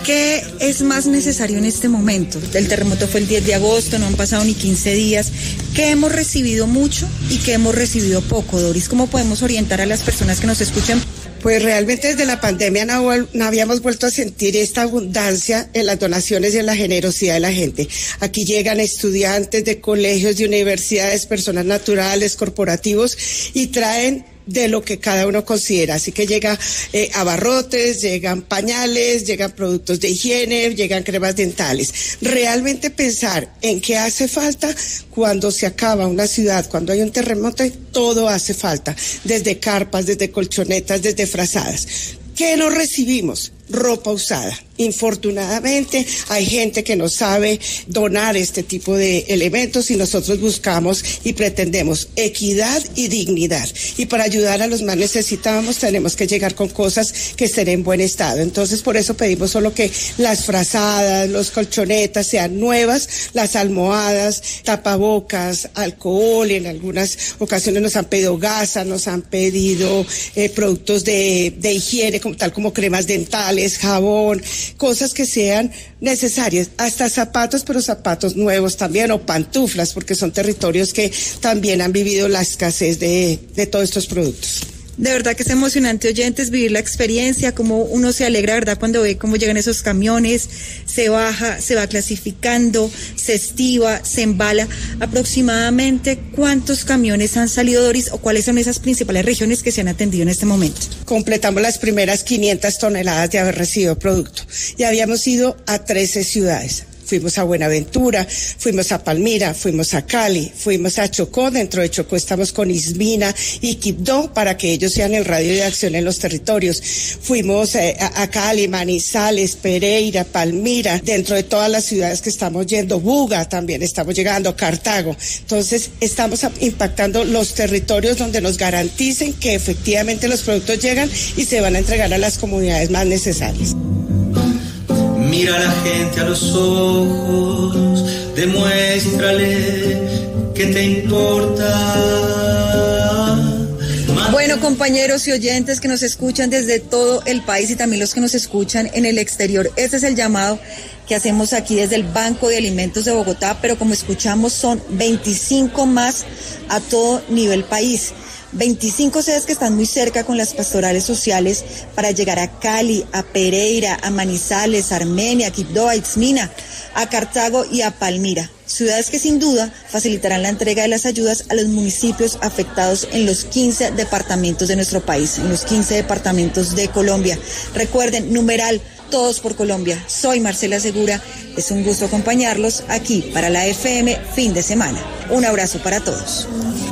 ¿Qué es más necesario en este momento? El terremoto fue el 10 de agosto, no han pasado ni 15 días. ¿Qué hemos recibido mucho y qué hemos recibido poco, Doris? ¿Cómo podemos orientar a las personas que nos escuchan? Pues realmente desde la pandemia no habíamos vuelto a sentir esta abundancia en las donaciones y en la generosidad de la gente. Aquí llegan estudiantes de colegios, de universidades, personas naturales, corporativos y traen de lo que cada uno considera, así que llega abarrotes, llegan pañales, llegan productos de higiene, llegan cremas dentales. Realmente pensar en qué hace falta cuando se acaba una ciudad, cuando hay un terremoto, todo hace falta, desde carpas, desde colchonetas, desde frazadas. ¿Qué no recibimos? Ropa usada. Infortunadamente hay gente que no sabe donar este tipo de elementos y nosotros buscamos y pretendemos equidad y dignidad. Y para ayudar a los más necesitados tenemos que llegar con cosas que estén en buen estado. Entonces por eso pedimos solo que las frazadas, los colchonetas sean nuevas, las almohadas, tapabocas, alcohol, en algunas ocasiones nos han pedido gasa, nos han pedido productos de higiene, tal como cremas dentales, jabón, cosas que sean necesarias, hasta zapatos, pero zapatos nuevos también, o pantuflas, porque son territorios que también han vivido la escasez de todos estos productos. De verdad que es emocionante, oyentes, vivir la experiencia, como uno se alegra, ¿verdad?, cuando ve cómo llegan esos camiones, se baja, se va clasificando, se estiva, se embala. Aproximadamente, ¿cuántos camiones han salido, Doris, o cuáles son esas principales regiones que se han atendido en este momento? Completamos las primeras 500 toneladas de haber recibido producto y habíamos ido a 13 ciudades. Fuimos a Buenaventura, fuimos a Palmira, fuimos a Cali, fuimos a Chocó. Dentro de Chocó estamos con Ismina y Quibdó para que ellos sean el radio de acción en los territorios. Fuimos a Cali, Manizales, Pereira, Palmira, dentro de todas las ciudades que estamos yendo, Buga también estamos llegando, Cartago. Entonces estamos impactando los territorios donde nos garanticen que efectivamente los productos llegan y se van a entregar a las comunidades más necesarias. Mira a la gente a los ojos, demuéstrale que te importa. Bueno, compañeros y oyentes que nos escuchan desde todo el país y también los que nos escuchan en el exterior, este es el llamado que hacemos aquí desde el Banco de Alimentos de Bogotá, pero como escuchamos son 25 más a todo nivel país. 25 sedes que están muy cerca con las pastorales sociales para llegar a Cali, a Pereira, a Manizales, a Armenia, a Quibdó, a Ismina, a Cartago y a Palmira. Ciudades que sin duda facilitarán la entrega de las ayudas a los municipios afectados en los 15 departamentos de nuestro país, en los 15 departamentos de Colombia. Recuerden, numeral Todos por Colombia. Soy Marcela Segura. Es un gusto acompañarlos aquí para la FM Fin de Semana. Un abrazo para todos.